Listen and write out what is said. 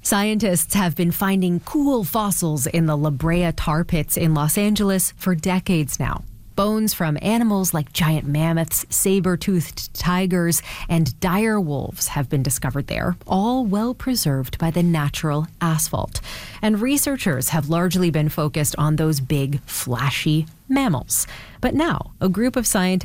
Scientists have been finding cool fossils in the La Brea tar pits in Los Angeles for decades now. Bones from animals like giant mammoths, saber-toothed tigers, and dire wolves have been discovered there, all well preserved by the natural asphalt. And researchers have largely been focused on those big, flashy mammals. But now, a group of scientists